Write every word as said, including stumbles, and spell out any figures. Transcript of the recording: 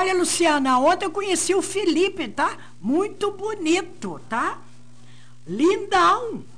Olha, Luciana, ontem eu conheci o Felipe, tá? Muito bonito, tá? Lindão.